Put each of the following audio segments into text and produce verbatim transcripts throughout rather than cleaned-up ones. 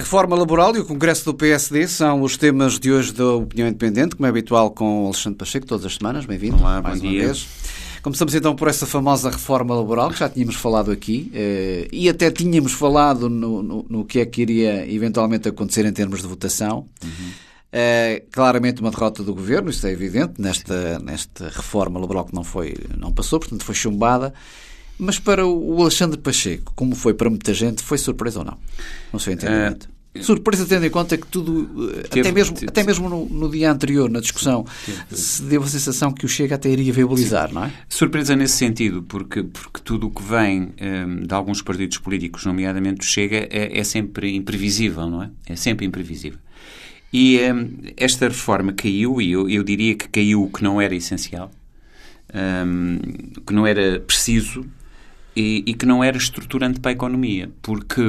reforma laboral e o Congresso do P S D são os temas de hoje da Opinião Independente, como é habitual com o Alexandre Pacheco, todas as semanas. Bem-vindo. Olá, mais bom uma dia. vez. Começamos então por essa famosa reforma laboral, que já tínhamos falado aqui, eh, e até tínhamos falado no, no, no que é que iria eventualmente acontecer em termos de votação. Uhum. Eh, claramente uma derrota do Governo, isso é evidente, nesta, nesta reforma laboral que não, foi, não passou, portanto foi chumbada. Mas para o Alexandre Pacheco, como foi para muita gente, foi surpresa ou não? No seu entendimento? Uh, surpresa tendo em conta que tudo, teve, até mesmo, teve, até mesmo no, no dia anterior, na discussão, teve, se deu a sensação que o Chega até iria viabilizar, sim. Não é? Surpresa nesse sentido, porque, porque tudo o que vem um, de alguns partidos políticos, nomeadamente o Chega, é, é sempre imprevisível, não é? É sempre imprevisível. E um, esta reforma caiu, e eu, eu diria que caiu o que não era essencial, um, que não era preciso, E, e que não era estruturante para a economia, porque,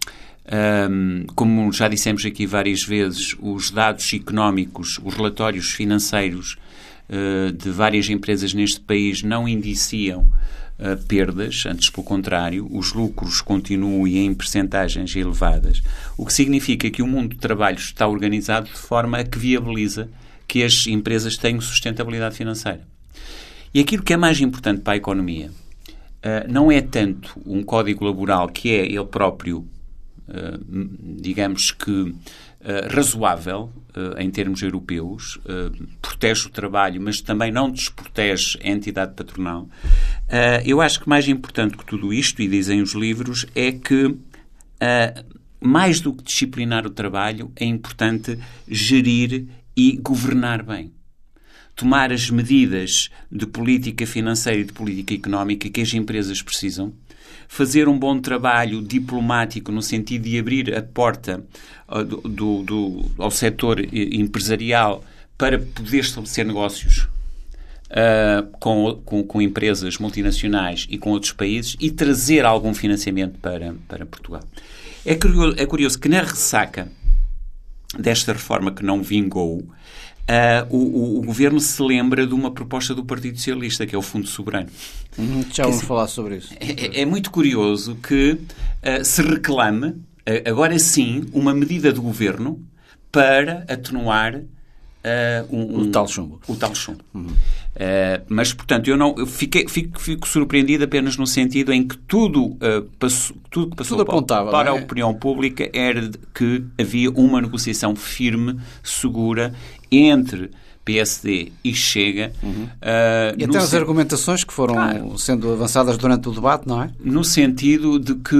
um, como já dissemos aqui várias vezes, os dados económicos, os relatórios financeiros uh, de várias empresas neste país não indiciam uh, perdas, antes pelo contrário, os lucros continuam e em percentagens elevadas, o que significa que o mundo do trabalho está organizado de forma a que viabiliza que as empresas tenham sustentabilidade financeira. E aquilo que é mais importante para a economia Uh, não é tanto um código laboral que é ele próprio, uh, digamos que, uh, razoável uh, em termos europeus, uh, protege o trabalho, mas também não desprotege a entidade patronal. Uh, eu acho que mais importante que tudo isto, e dizem os livros, é que, uh, mais do que disciplinar o trabalho, é importante gerir e governar bem. Tomar as medidas de política financeira e de política económica que as empresas precisam, fazer um bom trabalho diplomático no sentido de abrir a porta uh, do, do, do, ao setor empresarial para poder estabelecer negócios uh, com, com, com empresas multinacionais e com outros países e trazer algum financiamento para, para Portugal. É curioso, é curioso que na ressaca desta reforma que não vingou, Uh, o, o, o Governo se lembra de uma proposta do Partido Socialista, que é o Fundo Soberano. Hum, já vamos assim, falar sobre isso. É, é muito curioso que uh, se reclame, uh, agora sim, uma medida do Governo para atenuar uh, um, o tal chumbo. O tal chumbo. Uhum. Uh, mas, portanto, eu, não, eu fiquei, fico, fico surpreendido apenas no sentido em que tudo, uh, passou, tudo que passou tudo apontava, para, para é? a opinião pública era de que havia uma negociação firme, segura, entre P S D e Chega. Uhum. Uh, e até as sen... argumentações que foram claro. sendo avançadas durante o debate, não é? No sentido de que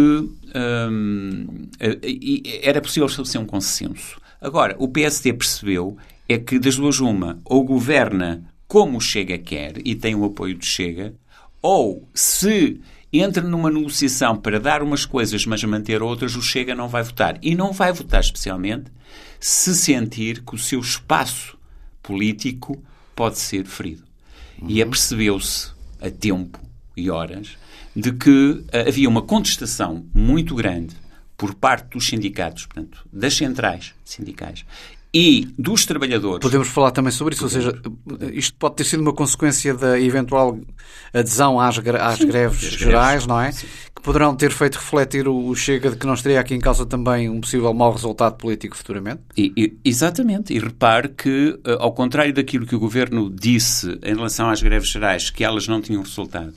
um, era possível estabelecer um consenso. Agora, o P S D percebeu é que das duas uma, ou governa como o Chega quer e tem o apoio do Chega, ou se entra numa negociação para dar umas coisas mas manter outras, o Chega não vai votar. E não vai votar especialmente se sentir que o seu espaço político pode ser ferido. Uhum. E apercebeu-se a tempo e horas de que uh, havia uma contestação muito grande por parte dos sindicatos, portanto, das centrais sindicais e dos trabalhadores. Podemos falar também sobre isso, Podemos. ou seja, isto pode ter sido uma consequência da eventual adesão às, às Sim, greves às gerais, greves. não é? Sim. Que poderão ter feito refletir o Chega de que não estaria aqui em causa também um possível mau resultado político futuramente? E, e, exatamente. E repare que, ao contrário daquilo que o Governo disse em relação às greves gerais, que elas não tinham resultado,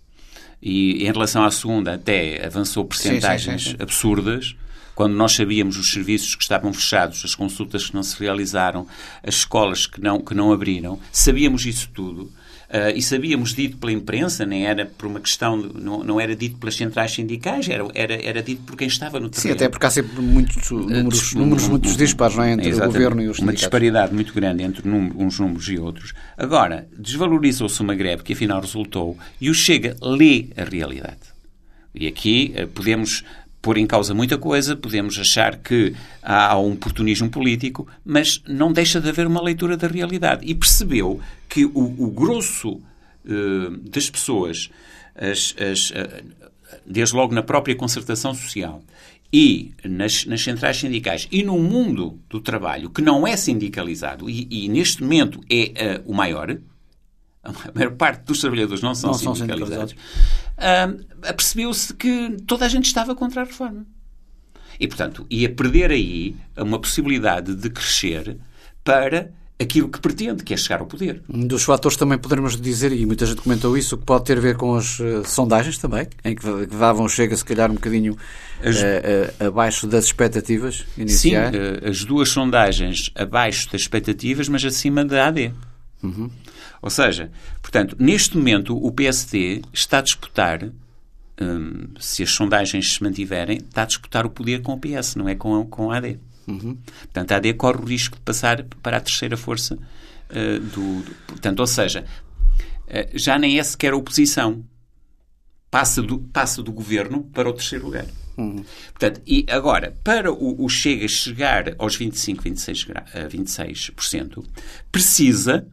e em relação à segunda até avançou percentagens sim, sim, sim, sim. absurdas, quando nós sabíamos os serviços que estavam fechados, as consultas que não se realizaram, as escolas que não, que não abriram, sabíamos isso tudo. Uh, e sabíamos dito pela imprensa, nem era por uma questão, de, não, não era dito pelas centrais sindicais, era, era, era dito por quem estava no terreno. Sim, até porque há sempre muitos números, uh, números muito dispares, não é, entre o Governo e os sindicatos. Uma disparidade muito grande entre uns números e outros. Agora, desvalorizou-se uma greve que afinal resultou e o Chega lê a realidade. E aqui uh, podemos pôr em causa muita coisa, podemos achar que há um oportunismo político, mas não deixa de haver uma leitura da realidade. E percebeu que o, o grosso uh, das pessoas, as, as, uh, desde logo na própria concertação social e nas, nas centrais sindicais e no mundo do trabalho, que não é sindicalizado e, e neste momento é uh, o maior, a maior parte dos trabalhadores não são não sindicalizados, são sindicalizados. Uh, apercebeu-se que toda a gente estava contra a reforma. E, portanto, ia perder aí uma possibilidade de crescer para aquilo que pretende, que é chegar ao poder. Um dos fatores também poderemos dizer, e muita gente comentou isso, que pode ter a ver com as uh, sondagens também, em que, que davam Chega se calhar um bocadinho as... uh, uh, abaixo das expectativas iniciais. Sim, uh, as duas sondagens abaixo das expectativas, mas acima da A D. Uhum. Ou seja, portanto, neste momento o P S D está a disputar, um, se as sondagens se mantiverem, está a disputar o poder com o P S, não é com, com a AD. Uhum. Portanto, a AD corre o risco de passar para a terceira força uh, do, do... Portanto, ou seja, uh, já nem é sequer a oposição. Passa do, passa do governo para o terceiro lugar. Uhum. Portanto, e agora, para o, o Chega chegar aos vinte e cinco, vinte e seis, vinte e seis por cento, precisa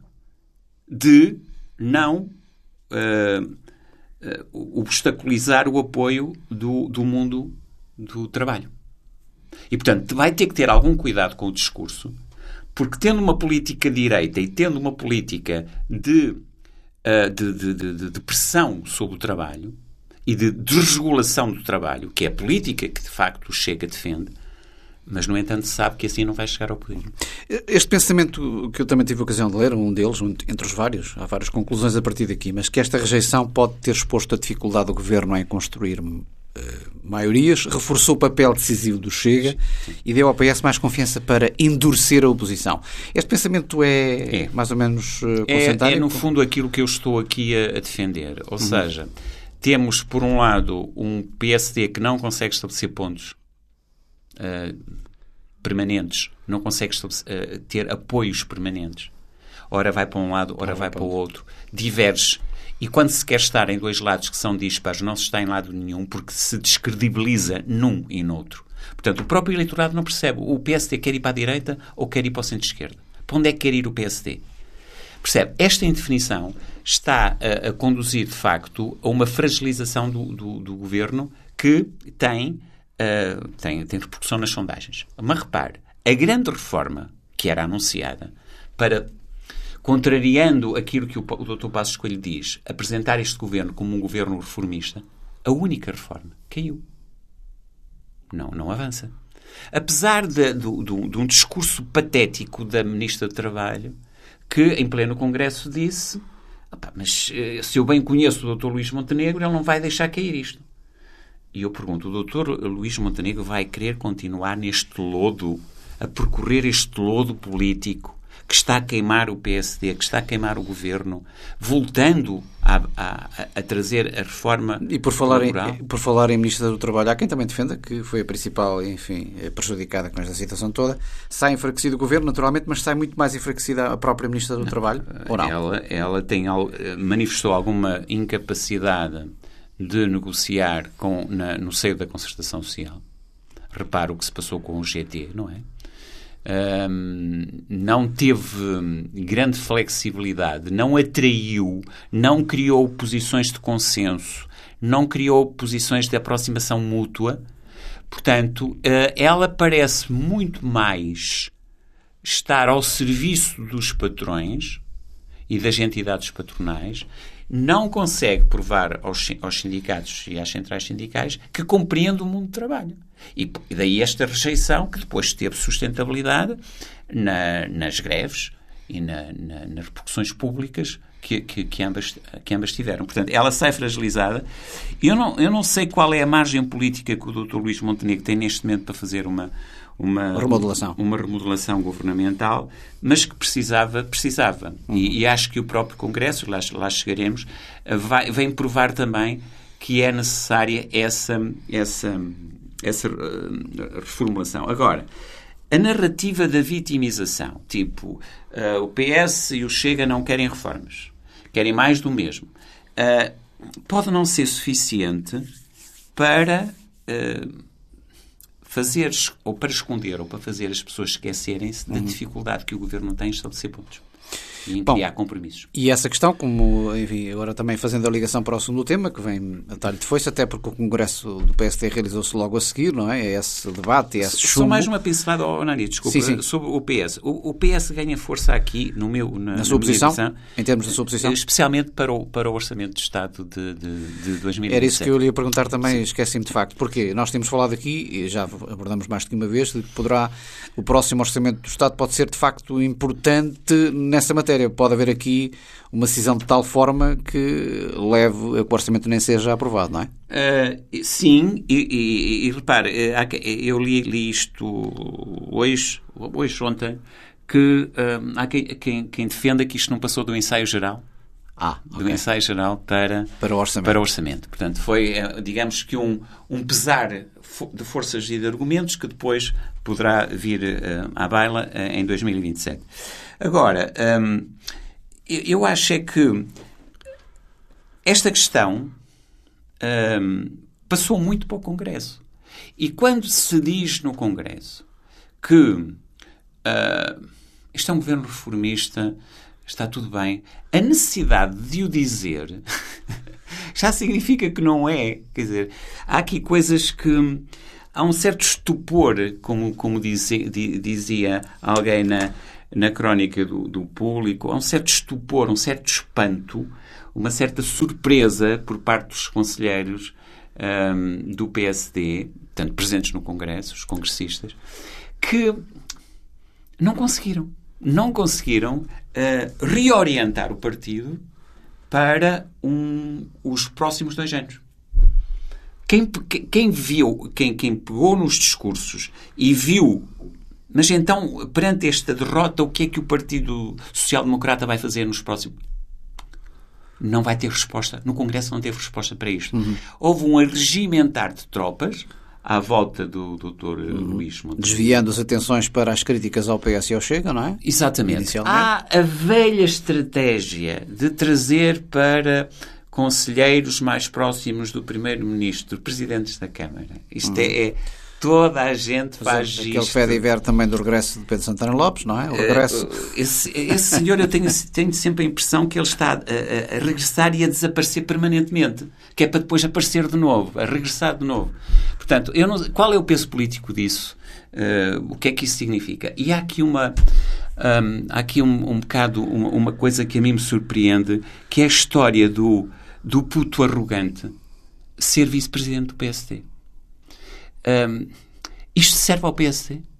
de não uh, uh, obstaculizar o apoio do, do mundo do trabalho. E, portanto, vai ter que ter algum cuidado com o discurso, porque tendo uma política de direita e tendo uma política de, uh, de, de, de, de pressão sobre o trabalho e de desregulação do trabalho, que é a política que, de facto, o Chega defende, mas, no entanto, sabe que assim não vai chegar ao poder. Este pensamento que eu também tive a ocasião de ler, um deles, entre os vários, há várias conclusões a partir daqui, mas que esta rejeição pode ter exposto a dificuldade do Governo em construir uh, maiorias, reforçou o papel decisivo do Chega sim, sim. e deu ao P S mais confiança para endurecer a oposição. Este pensamento é, é. mais ou menos uh, concentrário? É, é, no fundo, aquilo que eu estou aqui a, a defender. Ou uhum. seja, temos, por um lado, um P S D que não consegue estabelecer pontos Uh, permanentes, não consegue uh, ter apoios permanentes. Ora vai para um lado, ora ah, vai para o outro. Diverge. E quando se quer estar em dois lados que são dispares, não se está em lado nenhum, porque se descredibiliza num e noutro. Portanto, o próprio eleitorado não percebe. O P S D quer ir para a direita ou quer ir para o centro-esquerda. Para onde é que quer ir o P S D? Percebe? Esta indefinição está a, a conduzir, de facto, a uma fragilização do, do, do governo que tem Uh, tem, tem repercussão nas sondagens. Mas repare, a grande reforma que era anunciada para, contrariando aquilo que o, o doutor Passos Coelho diz, apresentar este governo como um governo reformista, a única reforma caiu. Não, não avança. Apesar de, de, de, de um discurso patético da Ministra do Trabalho, que em pleno Congresso disse, mas se eu bem conheço o doutor Luís Montenegro, ele não vai deixar cair isto. E eu pergunto, o doutor Luís Montenegro vai querer continuar neste lodo, a percorrer este lodo político que está a queimar o P S D, que está a queimar o governo, voltando a, a, a trazer a reforma e por falar laboral? Em, por falar em Ministra do Trabalho, há quem também defenda que foi a principal, enfim, prejudicada com esta situação toda. Sai enfraquecido o governo, naturalmente, mas sai muito mais enfraquecida a própria Ministra do não, Trabalho, ou não? Ela, ela tem, manifestou alguma incapacidade de negociar com, na, no seio da concertação social. Repara o que se passou com o G T, não é? Um, não teve grande flexibilidade, não atraiu, não criou posições de consenso, não criou posições de aproximação mútua. Portanto, uh, ela parece muito mais estar ao serviço dos patrões e das entidades patronais. Não consegue provar aos, aos sindicatos e às centrais sindicais que compreende o mundo do trabalho. E, e daí esta rejeição que depois teve sustentabilidade na, nas greves e na, na, nas repercussões públicas que, que, que, ambas, que ambas tiveram. Portanto, ela sai fragilizada. Eu não, eu não sei qual é a margem política que o doutor Luís Montenegro tem neste momento para fazer uma... Uma remodelação. uma remodelação governamental, mas que precisava, precisava. Uhum. E, e acho que o próprio Congresso, lá, lá chegaremos, vai, vem provar também que é necessária essa, essa, essa uh, reformulação. Agora, a narrativa da vitimização, tipo, uh, o P S e o Chega não querem reformas, querem mais do mesmo, uh, pode não ser suficiente para... Uh, fazer, ou para esconder, ou para fazer as pessoas esquecerem-se da dificuldade que o governo tem em estabelecer pontos. e em Bom, criar compromissos. E essa questão, como, enfim, agora também fazendo a ligação para o segundo tema, que vem a talho de foice, até porque o Congresso do P S D realizou-se logo a seguir, não é? É esse debate, é esse chumbo. Só mais uma pincelada, oh, Nani, desculpa, sim, sim. sobre o P S. O, o P S ganha força aqui, no meu, na, na sua na posição, visão, em termos da sua posição? Especialmente para o, para o Orçamento de Estado de, de, de dois mil e vinte e sete. Era isso que eu lhe ia perguntar também, sim. Esqueci-me de facto. Porque nós temos falado aqui, e já abordamos mais do que uma vez, de que poderá, o próximo Orçamento do Estado pode ser de facto importante nessa matéria. Pode haver aqui uma decisão de tal forma que leve a que o orçamento nem seja aprovado, não é? Uh, sim, e, e, e repare, eu li, li isto hoje, hoje, ontem, que uh, há quem, quem, quem defenda que isto não passou do ensaio geral. Ah, okay. Do ensaio geral para, para, o orçamento. para o orçamento. Portanto, foi, digamos que um, um pesar de forças e de argumentos que depois poderá vir uh, à baila uh, em dois mil e vinte e sete. Agora, um, eu acho é que esta questão um, passou muito para o Congresso. E quando se diz no Congresso que uh, isto é um governo reformista, está tudo bem, a necessidade de o dizer já significa que não é. Quer dizer, há aqui coisas que... Há um certo estupor, como, como dizia, dizia alguém na, na crónica do, do Público, há um certo estupor, um certo espanto, uma certa surpresa por parte dos conselheiros um, do P S D, tanto presentes no Congresso, os congressistas, que não conseguiram. Não conseguiram uh, reorientar o partido para um, os próximos dois anos. Quem, quem viu, quem, quem pegou nos discursos e viu, mas então, perante esta derrota, o que é que o Partido Social Democrata vai fazer nos próximos... Não vai ter resposta. No Congresso não teve resposta para isto. Uhum. Houve um arregimentar de tropas à volta do doutor Uhum. Luís Montenegro. Desviando as atenções para as críticas ao P S e ao Chega, não é? Exatamente. Há a velha estratégia de trazer para conselheiros mais próximos do Primeiro-Ministro, presidentes da Câmara. Isto uhum. é, é... Toda a gente faz isto. Aquele fé de ver também do regresso de Pedro Santana Lopes, não é? O regresso. Uh, esse, esse senhor, eu tenho, tenho sempre a impressão que ele está a, a, a regressar e a desaparecer permanentemente. Que é para depois aparecer de novo, a regressar de novo. Portanto, eu não, qual é o peso político disso? Uh, o que é que isso significa? E há aqui uma... Um, há aqui um, um bocado uma, uma coisa que a mim me surpreende, que é a história do, do puto arrogante ser vice-presidente do P S D. Um, isto serve ao P S D?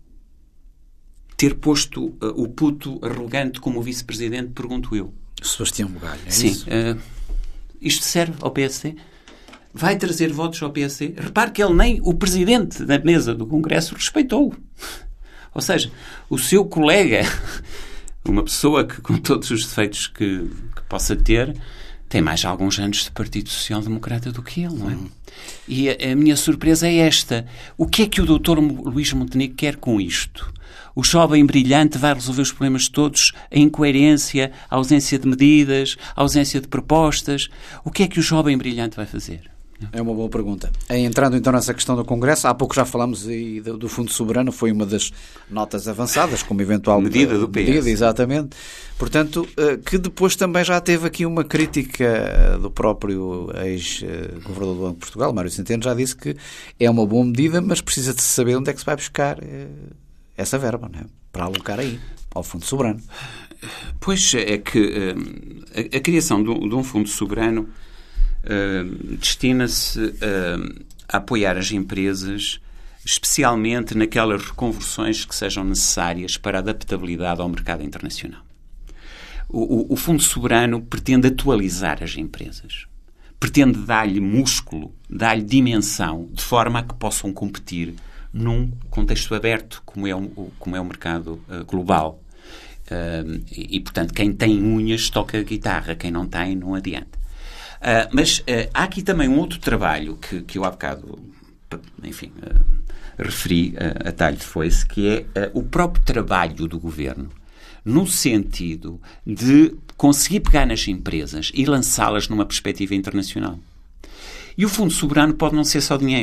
Ter posto uh, o puto arrogante como vice-presidente, pergunto eu. Sebastião Bugalho, é Sim, isso? Uh, isto serve ao P S D? Vai trazer votos ao P S D? Repare que ele nem o presidente da mesa do Congresso respeitou. Ou seja, o seu colega, uma pessoa que, com todos os defeitos que, que possa ter, tem mais alguns anos de Partido Social Democrata do que ele, não é? Uhum. E a, a minha surpresa é esta. O que é que o doutor Luís Montenegro quer com isto? O jovem brilhante vai resolver os problemas todos, a incoerência, a ausência de medidas, a ausência de propostas. O que é que o jovem brilhante vai fazer? É uma boa pergunta. Entrando então nessa questão do Congresso, há pouco já falámos aí do, do Fundo Soberano, foi uma das notas avançadas, como eventual medida do P S. Medida, exatamente. Portanto, que depois também já teve aqui uma crítica do próprio ex-governador do Banco de Portugal, Mário Centeno, já disse que é uma boa medida, mas precisa de se saber onde é que se vai buscar essa verba, não é? Para alocar aí, ao Fundo Soberano. Pois é que a, a criação de um, de um Fundo Soberano Uh, destina-se uh, a apoiar as empresas, especialmente naquelas reconversões que sejam necessárias para a adaptabilidade ao mercado internacional. O, o, o Fundo Soberano pretende atualizar as empresas, pretende dar-lhe músculo, dar-lhe dimensão, de forma a que possam competir num contexto aberto, como é o, como é o mercado uh, global. Uh, e, e, portanto, quem tem unhas toca a guitarra, quem não tem, não adianta. Uh, mas uh, há aqui também um outro trabalho que, que eu há bocado, enfim, uh, referi uh, a talho de foice, que é uh, o próprio trabalho do governo, no sentido de conseguir pegar nas empresas e lançá-las numa perspectiva internacional. E o Fundo Soberano pode não ser só dinheiro,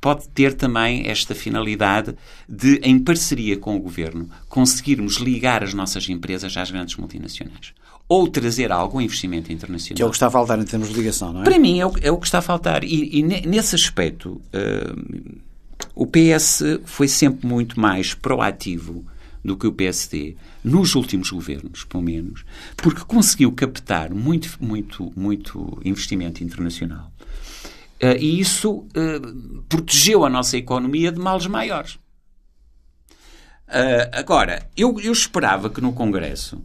pode ter também esta finalidade de, em parceria com o Governo, conseguirmos ligar as nossas empresas às grandes multinacionais. Ou trazer algum investimento internacional. Que é o que está a faltar em termos de ligação, não é? Para mim é o, é o que está a faltar. E, e nesse aspecto, uh, o P S foi sempre muito mais proativo do que o P S D, nos últimos governos, pelo menos, porque conseguiu captar muito, muito, muito investimento internacional. Uh, e isso uh, protegeu a nossa economia de males maiores. Uh, agora, eu, eu esperava que no Congresso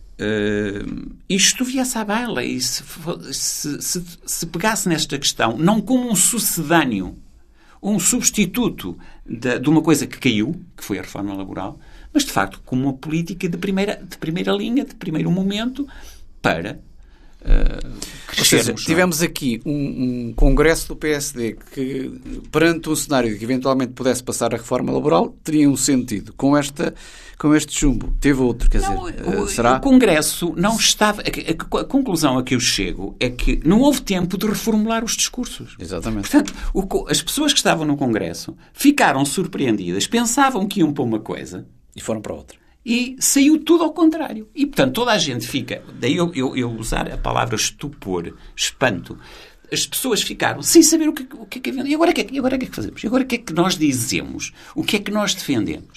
Uh, isto viesse à baila e se, se, se, se pegasse nesta questão não como um sucedâneo, um substituto de, de uma coisa que caiu, que foi a reforma laboral, mas de facto como uma política de primeira, de primeira linha, de primeiro momento, para uh, crescermos. Ou seja, tivemos aqui um, um congresso do P S D que, perante um cenário que eventualmente pudesse passar a reforma laboral, teria um sentido. Com esta com este chumbo. Teve outro, quer não, dizer, o, será? O Congresso não estava... A, a, a conclusão a que eu chego é que não houve tempo de reformular os discursos. Exatamente. Portanto, o, as pessoas que estavam no Congresso ficaram surpreendidas, pensavam que iam para uma coisa... E foram para outra. E saiu tudo ao contrário. E, portanto, toda a gente fica... Daí eu, eu, eu usar a palavra estupor, espanto. As pessoas ficaram sem saber o que, o que é que havia. E agora o que, é, agora que é que fazemos? E agora o que é que nós dizemos? O que é que nós defendemos?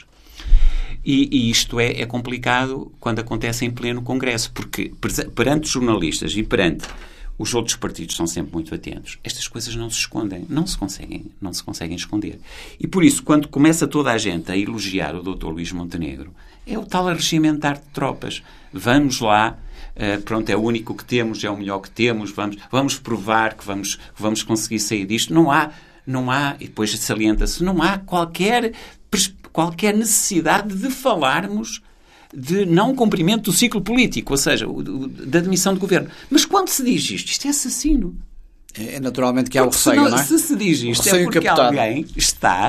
E, e isto é, é complicado quando acontece em pleno Congresso, porque perante os jornalistas e perante os outros partidos são sempre muito atentos. Estas coisas não se escondem, não se conseguem, não se conseguem esconder. E por isso, quando começa toda a gente a elogiar o doutor Luís Montenegro, é o tal arregimentar de tropas. Vamos lá, uh, pronto, é o único que temos, é o melhor que temos, vamos, vamos provar que vamos, que vamos conseguir sair disto. Não há, não há, e depois salienta-se, não há qualquer... qualquer necessidade de falarmos de não cumprimento do ciclo político, ou seja, o, o, da demissão do governo. Mas quando se diz isto, isto é assassino. É, é naturalmente que há o receio, não, não é? Se se diz isto é porque captado. Alguém está, a, a,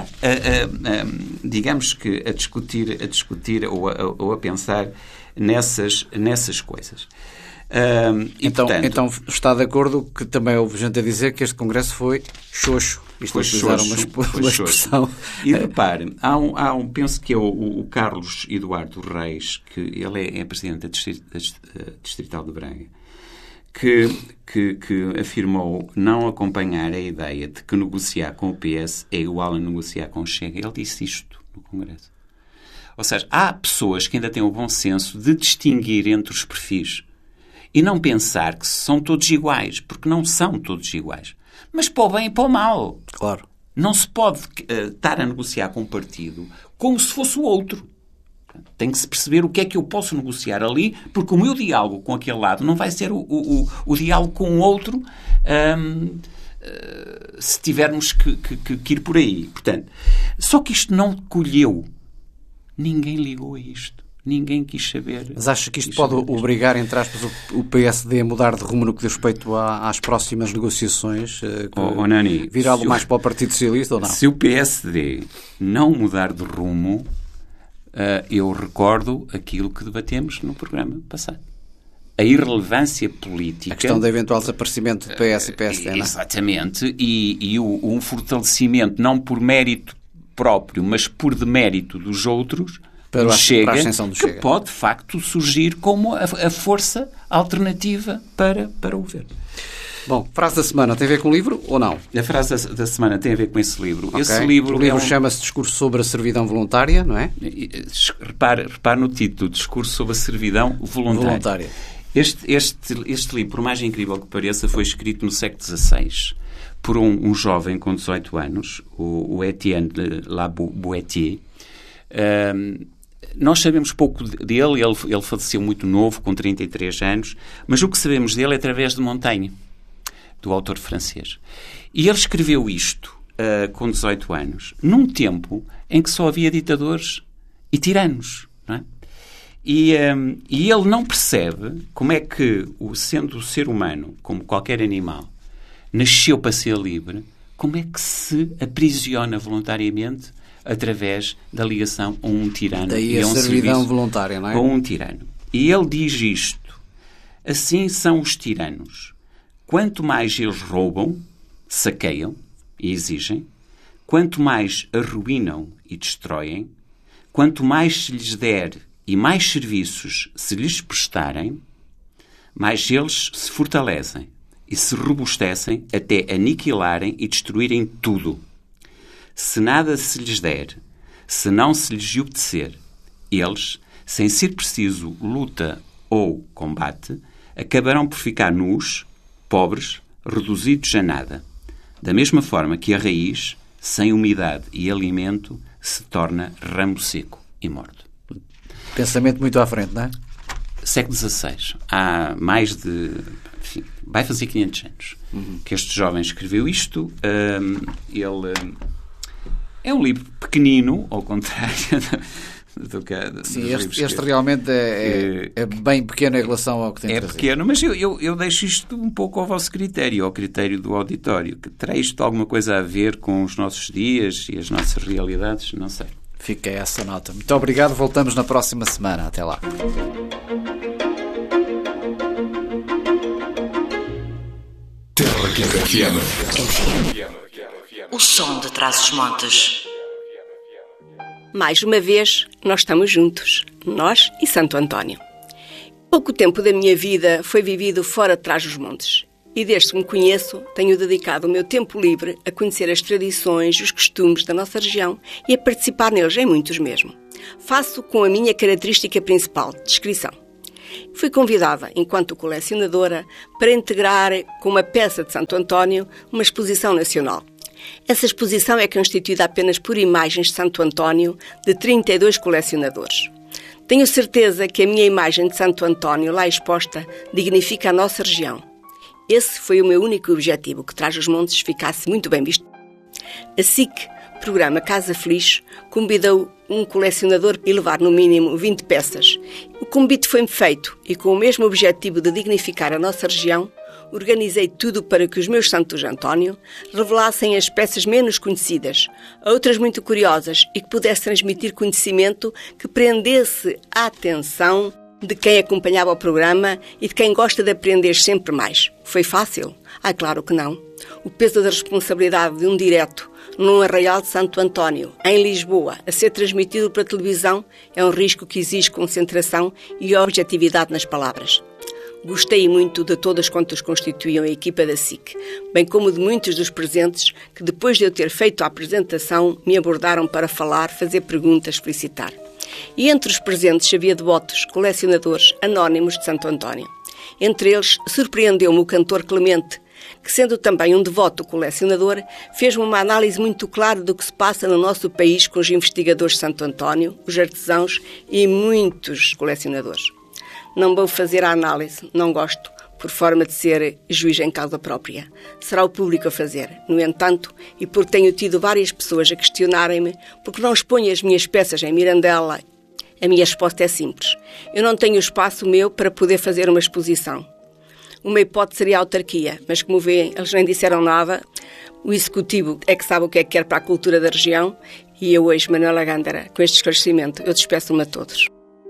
a, digamos que, a discutir, a discutir ou, a, ou a pensar nessas, nessas coisas. Um, e, então, portanto, então está de acordo que também houve gente a dizer que este Congresso foi xoxo. Isto foi utilizar xoxo, uma, foi uma xoxo. expressão. E repare, há um, há um, penso que é o, o Carlos Eduardo Reis, que ele é, é presidente da, Distrit, da Distrital de Braga, que, que, que afirmou não acompanhar a ideia de que negociar com o P S é igual a negociar com o Chega. Ele disse isto no Congresso. Ou seja, há pessoas que ainda têm o bom senso de distinguir entre os perfis e não pensar que são todos iguais, porque não são todos iguais. Mas para o bem e para o mal. Claro. Não se pode uh, estar a negociar com um partido como se fosse o outro. Tem que se perceber o que é que eu posso negociar ali, porque o meu diálogo com aquele lado não vai ser o, o, o, o diálogo com o outro um, uh, se tivermos que, que, que ir por aí. Portanto, só que isto não colheu. Ninguém ligou a isto. Ninguém quis saber. Mas acha que isto pode obrigar, entre aspas, o P S D a mudar de rumo no que diz respeito às próximas negociações? Oh, oh, Nani, virá-lo mais para o Partido Socialista ou não? Se o P S D não mudar de rumo, uh, eu recordo aquilo que debatemos no programa passado. A irrelevância política... A questão do eventual desaparecimento de P S e P S D, não é? Exatamente. E, e o, um fortalecimento, não por mérito próprio, mas por demérito dos outros... Para, Chega, para a ascensão do que Chega. Pode, de facto, surgir como a, a força alternativa para, para o governo. Bom, frase da semana tem a ver com o livro ou não? A frase da, da semana tem a ver com esse livro. Okay. Esse livro o livro é um... chama-se Discurso sobre a Servidão Voluntária, não é? Repare, repare no título, Discurso sobre a Servidão Voluntária. Voluntária. Este, este, este livro, por mais incrível que pareça, foi escrito no século dezasseis por um, um jovem com dezoito anos, o, o Etienne Laboutier. Um, Nós sabemos pouco dele, ele, ele faleceu muito novo, com trinta e três anos, mas o que sabemos dele é através de Montaigne, do autor francês. E ele escreveu isto uh, com dezoito anos, num tempo em que só havia ditadores e tiranos. Não é? e, um, e ele não percebe como é que, o, sendo o ser humano, como qualquer animal, nasceu para ser livre, como é que se aprisiona voluntariamente através da ligação a um tirano. Daí e a a um servidão voluntária, não é? A um tirano. E ele diz isto. Assim são os tiranos. Quanto mais eles roubam, saqueiam e exigem, quanto mais arruinam e destroem, quanto mais se lhes der e mais serviços se lhes prestarem, mais eles se fortalecem e se robustecem até aniquilarem e destruírem tudo. Se nada se lhes der, se não se lhes obedecer, eles, sem ser preciso luta ou combate, acabarão por ficar nus, pobres, reduzidos a nada. Da mesma forma que a raiz, sem umidade e alimento, se torna ramo seco e morto. Pensamento muito à frente, não é? Século dezasseis. Há mais de... Enfim, vai fazer quinhentos anos uhum. que este jovem escreveu isto. Um, ele... Um, é um livro pequenino, ao contrário do que... Sim, este, este realmente é, é, é bem pequeno em relação ao que tem É trazido. pequeno, mas eu, eu, eu deixo isto um pouco ao vosso critério, ao critério do auditório. Que terá isto alguma coisa a ver com os nossos dias e as nossas realidades? Não sei. Fica essa nota. Muito obrigado. Voltamos na próxima semana. Até lá. O som de Trás-os-Montes. Mais uma vez, nós estamos juntos, nós e Santo António. Pouco tempo da minha vida foi vivido fora de Trás-os-Montes. E desde que me conheço, tenho dedicado o meu tempo livre a conhecer as tradições, os costumes da nossa região e a participar neles, em muitos mesmo. Faço com a minha característica principal, descrição. Fui convidada, enquanto colecionadora, para integrar com uma peça de Santo António uma exposição nacional. Essa exposição é constituída apenas por imagens de Santo António de trinta e dois colecionadores. Tenho certeza que a minha imagem de Santo António lá exposta dignifica a nossa região. Esse foi o meu único objetivo, que Trás-os-Montes ficasse muito bem visto. A S I C, programa Casa Feliz, convidou um colecionador a levar no mínimo vinte peças. O convite foi-me feito e, com o mesmo objetivo de dignificar a nossa região, organizei tudo para que os meus Santos António revelassem as peças menos conhecidas, outras muito curiosas e que pudesse transmitir conhecimento que prendesse a atenção de quem acompanhava o programa e de quem gosta de aprender sempre mais. Foi fácil? Ah, claro que não. O peso da responsabilidade de um direto num arraial de Santo António, em Lisboa, a ser transmitido para televisão, é um risco que exige concentração e objetividade nas palavras. Gostei muito de todas quantas constituíam a equipa da S I C, bem como de muitos dos presentes que, depois de eu ter feito a apresentação, me abordaram para falar, fazer perguntas, felicitar. E entre os presentes havia devotos, colecionadores anónimos de Santo António. Entre eles, surpreendeu-me o cantor Clemente, que, sendo também um devoto colecionador, fez-me uma análise muito clara do que se passa no nosso país com os investigadores de Santo António, os artesãos e muitos colecionadores. Não vou fazer a análise, não gosto, por forma de ser juiz em causa própria. Será o público a fazer. No entanto, e porque tenho tido várias pessoas a questionarem-me porque não exponho as minhas peças em Mirandela, a minha resposta é simples. Eu não tenho espaço meu para poder fazer uma exposição. Uma hipótese seria a autarquia, mas como veem, eles nem disseram nada. O executivo é que sabe o que é que quer para a cultura da região e eu hoje, Manuela Gândara, com este esclarecimento, eu despeço-me a todos.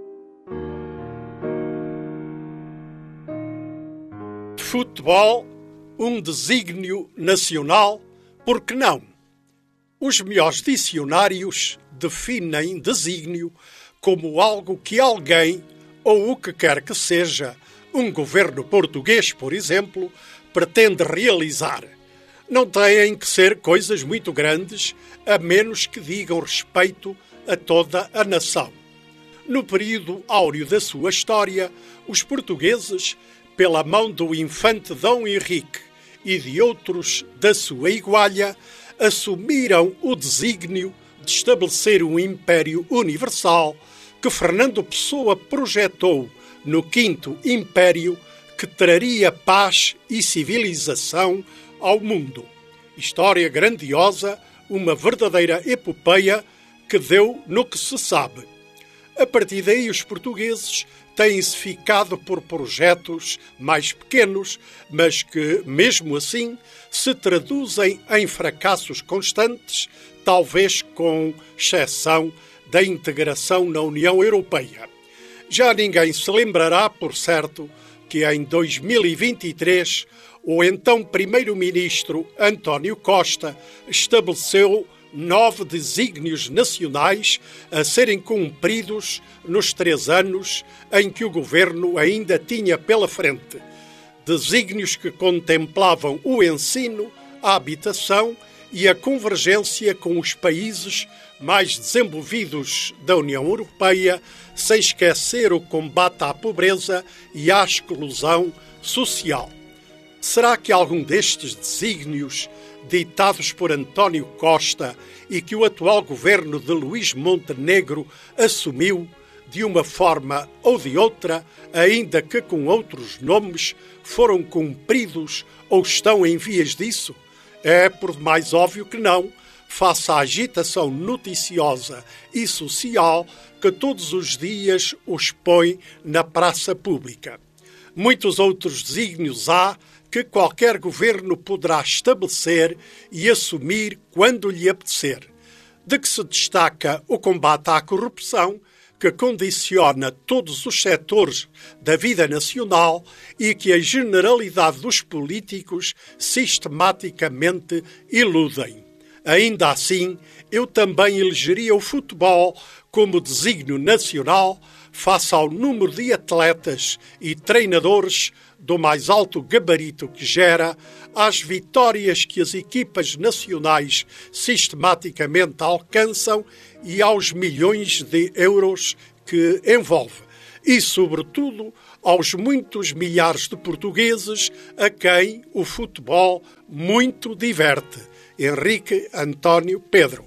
Futebol, um desígnio nacional, por que não? Os melhores dicionários definem desígnio como algo que alguém, ou o que quer que seja, um governo português, por exemplo, pretende realizar. Não têm que ser coisas muito grandes, a menos que digam respeito a toda a nação. No período áureo da sua história, os portugueses, pela mão do infante Dom Henrique e de outros da sua igualha, assumiram o desígnio de estabelecer um império universal que Fernando Pessoa projetou no Quinto Império, que traria paz e civilização ao mundo. História grandiosa, uma verdadeira epopeia que deu no que se sabe. A partir daí, os portugueses têm-se ficado por projetos mais pequenos, mas que, mesmo assim, se traduzem em fracassos constantes, talvez com exceção da integração na União Europeia. Já ninguém se lembrará, por certo, que em dois mil e vinte e três o então primeiro-ministro António Costa estabeleceu nove desígnios nacionais a serem cumpridos nos três anos em que o governo ainda tinha pela frente. Desígnios que contemplavam o ensino, a habitação e a convergência com os países mais desenvolvidos da União Europeia, sem esquecer o combate à pobreza e à exclusão social. Será que algum destes desígnios, ditados por António Costa e que o atual governo de Luís Montenegro assumiu, de uma forma ou de outra, ainda que com outros nomes, foram cumpridos ou estão em vias disso? É por demais óbvio que não, face à agitação noticiosa e social que todos os dias os põe na praça pública. Muitos outros desígnios há que qualquer governo poderá estabelecer e assumir quando lhe apetecer. De que se destaca o combate à corrupção, que condiciona todos os setores da vida nacional e que a generalidade dos políticos sistematicamente iludem. Ainda assim, eu também elegeria o futebol como desígnio nacional face ao número de atletas e treinadores do mais alto gabarito que gera, às vitórias que as equipas nacionais sistematicamente alcançam e aos milhões de euros que envolve. E, sobretudo, aos muitos milhares de portugueses a quem o futebol muito diverte. Henrique António Pedro.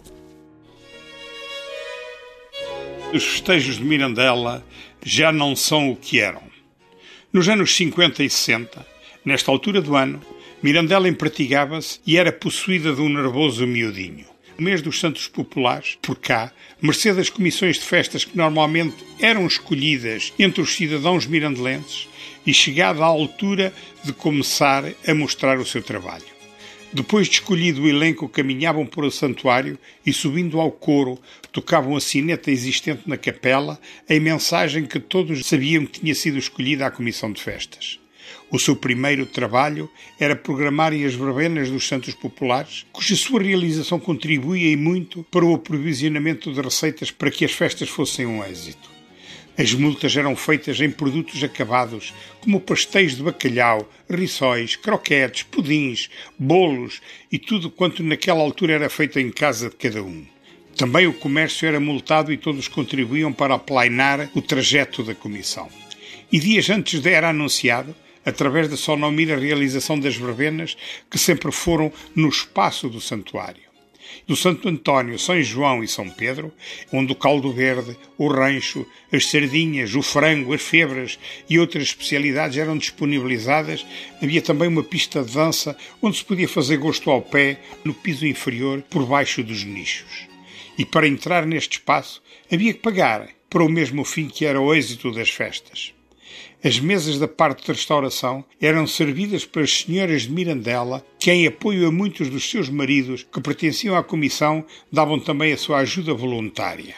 Os festejos de Mirandela já não são o que eram. Nos anos cinquenta e sessenta, nesta altura do ano, Mirandela empratigava-se e era possuída de um nervoso miudinho. No mês dos Santos Populares, por cá, mercê das comissões de festas que normalmente eram escolhidas entre os cidadãos mirandelenses e chegada à altura de começar a mostrar o seu trabalho. Depois de escolhido o elenco, caminhavam por o santuário e, subindo ao coro, tocavam a sineta existente na capela, em mensagem que todos sabiam que tinha sido escolhida a comissão de festas. O seu primeiro trabalho era programarem as verbenas dos Santos Populares, cuja sua realização contribuía e muito para o aprovisionamento de receitas para que as festas fossem um êxito. As multas eram feitas em produtos acabados, como pastéis de bacalhau, rissóis, croquetes, pudins, bolos e tudo quanto naquela altura era feito em casa de cada um. Também o comércio era multado e todos contribuíam para aplainar o trajeto da comissão. E dias antes era anunciado, através da sonomira realização das verbenas, que sempre foram no espaço do santuário. Do Santo António, São João e São Pedro, onde o caldo verde, o rancho, as sardinhas, o frango, as febras e outras especialidades eram disponibilizadas, havia também uma pista de dança onde se podia fazer gosto ao pé, no piso inferior, por baixo dos nichos. E para entrar neste espaço havia que pagar, para o mesmo fim que era o êxito das festas. As mesas da parte de restauração eram servidas pelas senhoras de Mirandela, que, em apoio a muitos dos seus maridos que pertenciam à comissão, davam também a sua ajuda voluntária.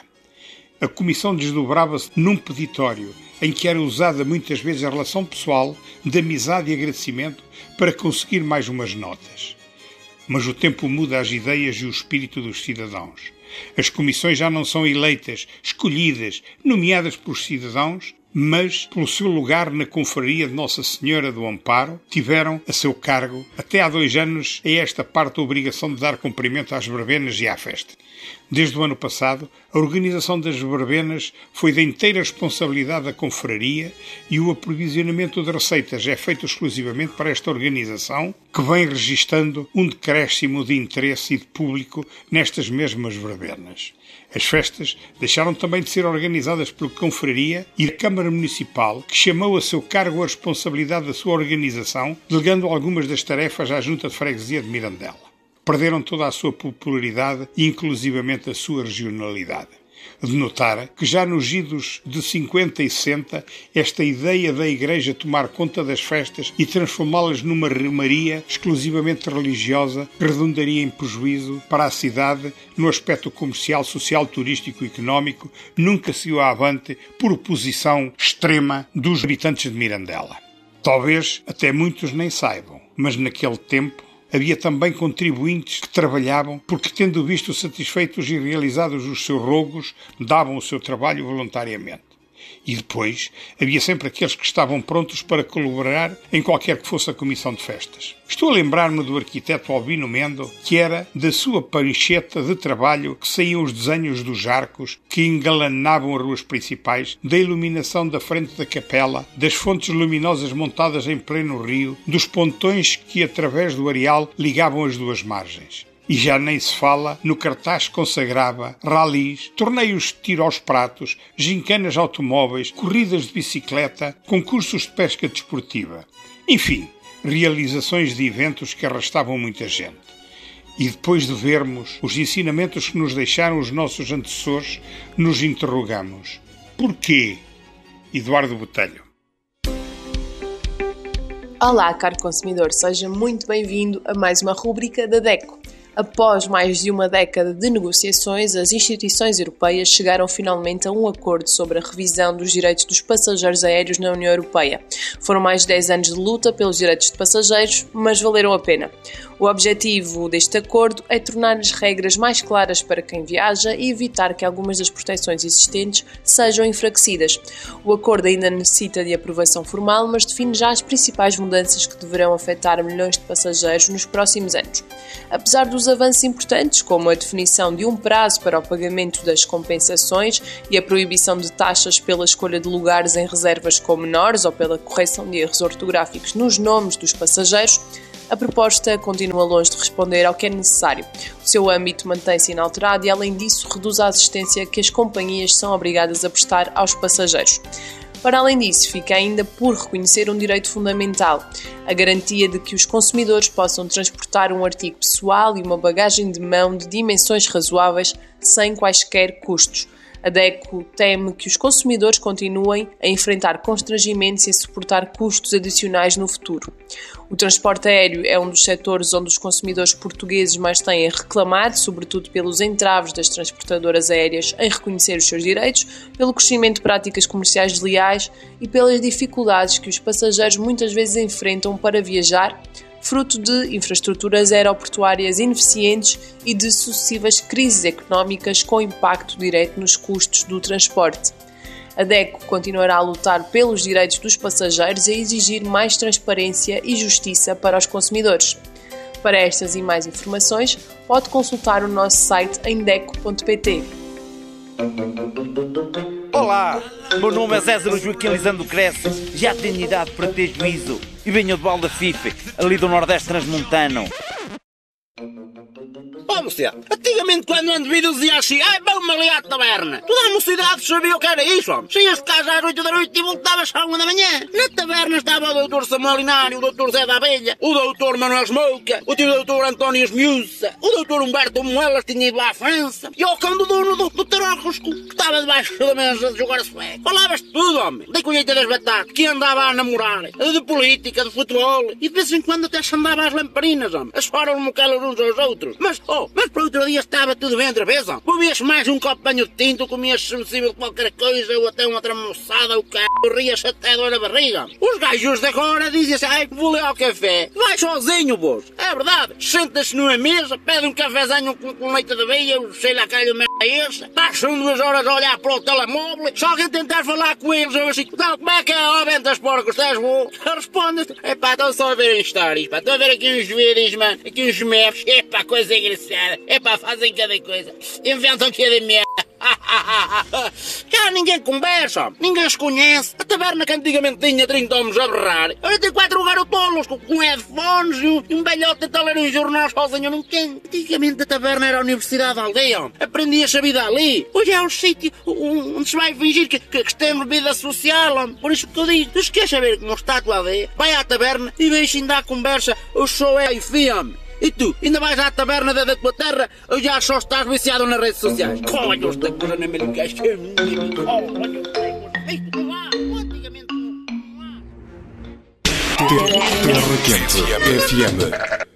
A comissão desdobrava-se num peditório, em que era usada muitas vezes a relação pessoal, de amizade e agradecimento, para conseguir mais umas notas. Mas o tempo muda as ideias e o espírito dos cidadãos. As comissões já não são eleitas, escolhidas, nomeadas pelos cidadãos, mas, pelo seu lugar na confraria de Nossa Senhora do Amparo, tiveram a seu cargo, até há dois anos, a esta parte a obrigação de dar cumprimento às verbenas e à festa. Desde o ano passado, a organização das verbenas foi da inteira responsabilidade da confraria e o aprovisionamento de receitas é feito exclusivamente para esta organização, que vem registando um decréscimo de interesse e de público nestas mesmas verbenas. As festas deixaram também de ser organizadas pela confraria e a Câmara Municipal, que chamou a seu cargo a responsabilidade da sua organização, delegando algumas das tarefas à Junta de Freguesia de Mirandela. Perderam toda a sua popularidade e inclusivamente a sua regionalidade. De notar que já nos idos de cinquenta e sessenta, esta ideia da Igreja tomar conta das festas e transformá-las numa romaria exclusivamente religiosa redundaria em prejuízo para a cidade no aspecto comercial, social, turístico e económico, nunca seguiu avante por oposição extrema dos habitantes de Mirandela. Talvez até muitos nem saibam, mas naquele tempo havia também contribuintes que trabalhavam porque, tendo visto satisfeitos e realizados os seus rogos, davam o seu trabalho voluntariamente. E depois, havia sempre aqueles que estavam prontos para colaborar em qualquer que fosse a comissão de festas. Estou a lembrar-me do arquiteto Albino Mendo, que era da sua prancheta de trabalho que saíam os desenhos dos arcos que engalanavam as ruas principais, da iluminação da frente da capela, das fontes luminosas montadas em pleno rio, dos pontões que, através do areal, ligavam as duas margens. E já nem se fala no cartaz que consagrava ralis, torneios de tiro aos pratos, gincanas automóveis, corridas de bicicleta, concursos de pesca desportiva. Enfim, realizações de eventos que arrastavam muita gente. E depois de vermos os ensinamentos que nos deixaram os nossos antecessores, nos interrogamos: porquê? Eduardo Botelho. Olá, caro consumidor, seja muito bem-vindo a mais uma rúbrica da DECO. Após mais de uma década de negociações, as instituições europeias chegaram finalmente a um acordo sobre a revisão dos direitos dos passageiros aéreos na União Europeia. Foram mais de dez anos de luta pelos direitos de passageiros, mas valeram a pena. O objetivo deste acordo é tornar as regras mais claras para quem viaja e evitar que algumas das proteções existentes sejam enfraquecidas. O acordo ainda necessita de aprovação formal, mas define já as principais mudanças que deverão afetar milhões de passageiros nos próximos anos. Apesar dos avanços importantes, como a definição de um prazo para o pagamento das compensações e a proibição de taxas pela escolha de lugares em reservas com menores ou pela correção de erros ortográficos nos nomes dos passageiros, a proposta continua longe de responder ao que é necessário. O seu âmbito mantém-se inalterado e, além disso, reduz a assistência que as companhias são obrigadas a prestar aos passageiros. Para além disso, fica ainda por reconhecer um direito fundamental, a garantia de que os consumidores possam transportar um artigo pessoal e uma bagagem de mão de dimensões razoáveis sem quaisquer custos. A DECO teme que os consumidores continuem a enfrentar constrangimentos e a suportar custos adicionais no futuro. O transporte aéreo é um dos setores onde os consumidores portugueses mais têm reclamado, sobretudo pelos entraves das transportadoras aéreas em reconhecer os seus direitos, pelo crescimento de práticas comerciais desleais e pelas dificuldades que os passageiros muitas vezes enfrentam para viajar, fruto de infraestruturas aeroportuárias ineficientes e de sucessivas crises económicas com impacto direto nos custos do transporte. A DECO continuará a lutar pelos direitos dos passageiros e a exigir mais transparência e justiça para os consumidores. Para estas e mais informações, pode consultar o nosso site em deco ponto pt. Olá, meu nome é César Joaquim Lisandro Cresce, já tenho idade para ter juízo e venho de Balda Fife, ali do Nordeste Transmontano. Ó, oh, você, antigamente quando ando de vida dizia assim: ai, vamos ali à taberna. Toda a mocidade sabia o que era isso, homem. Saías de casa às oito da noite e voltavas à uma da manhã. Na taberna estava o doutor Samuel Inário, o doutor Zé da Abelha, o doutor Manuel Smouca, o tio doutor António Esmiúça, o doutor Humberto Moelas tinha ido à França, e o cão do dono do, do Tarócosco, que estava debaixo da mesa de jogar a sueco. Falavas de tudo, homem. Da colheita das batatas, que andava a namorar, de política, de futebol, e de vez em quando até se andava às lamparinas, homem. As foram moquelas uns aos outros. Mas, oh, mas para outro dia estava tudo bem outra vez, ó. Bebias mais um copo de banho de tinto, comias sensível de qualquer coisa, ou até uma tramoçada, o c***, rias até dor na barriga. Os gajos de agora dizem assim: ai, vou ler ao café. Vai sozinho, bozo. É verdade. Senta-se numa mesa, pede um cafezinho com, com leite de aveia, sei lá, calho merda é essa. Passam duas horas a olhar para o telemóvel. Se alguém tentar falar com eles, eu assim: então, como é que é, ó, ventas porcos, estás bom? Responde: é pá, estou só a ver stories, pá, estou a ver aqui uns vídeos, mano, aqui uns memes, é pá, coisa engraçada. É pá, fazem cada coisa. Inventam cada merda. Cá ninguém conversa, ninguém se conhece. A taberna que antigamente tinha trinta homens a berrar, agora tem quatro garotolos com, com headphones e um velhote a ler um jornal sozinho num canto. Antigamente a taberna era a universidade da aldeia. Aprendia-se a vida ali. Hoje é um sítio onde se vai fingir que, que, que tem vida social. Por isso que eu digo: tu se queres saber como está a tua aldeia, vai à taberna e deixa ainda a conversa. O show é filme. E tu, ainda vais à taberna da, da tua terra ou já só estás viciado nas redes sociais? Olha, os tecos na minha caixa. Olha, Terra Quente F M.